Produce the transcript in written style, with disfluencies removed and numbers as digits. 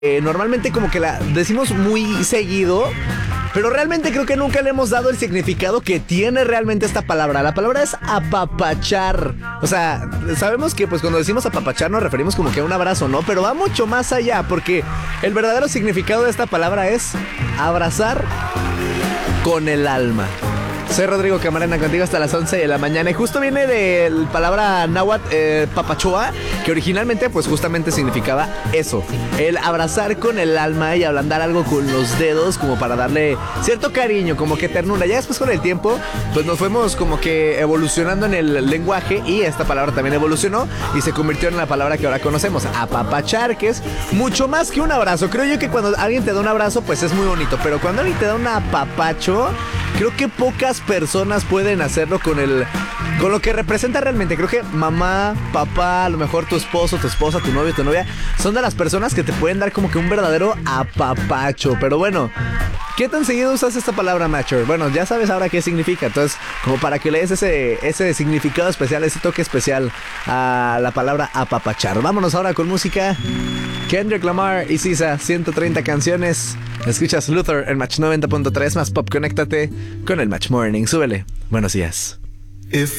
normalmente como que la decimos muy seguido, pero realmente creo que nunca le hemos dado el significado que tiene realmente esta palabra. La palabra es apapachar. O sea, sabemos que pues cuando decimos apapachar nos referimos como que a un abrazo, ¿no? Pero va mucho más allá, porque el verdadero significado de esta palabra es abrazar con el alma. Soy Rodrigo Camarena, contigo hasta las 11 de la mañana. Y justo viene de la palabra náhuatl, papachoa, que originalmente pues justamente significaba eso, el abrazar con el alma y ablandar algo con los dedos como para darle cierto cariño, como que ternura. Ya después con el tiempo pues nos fuimos como que evolucionando en el lenguaje y esta palabra también evolucionó y se convirtió en la palabra que ahora conocemos, apapachar, que es mucho más que un abrazo. Creo yo que cuando alguien te da un abrazo pues es muy bonito, pero cuando alguien te da un apapacho, creo que pocas personas pueden hacerlo con lo que representa realmente. Creo que mamá, papá, a lo mejor tu esposo, tu esposa, tu novio, tu novia, son de las personas que te pueden dar como que un verdadero apapacho. Pero bueno, ¿qué tan seguido usas esta palabra, Mature? Bueno, ya sabes ahora qué significa. Entonces, como para que le des ese significado especial, ese toque especial a la palabra apapachar. Vámonos ahora con música. Kendrick Lamar y Sisa, 130 canciones. Escuchas Luther en Match 90.3 más pop. Conéctate con el Match Morning. Súbele. Buenos días. If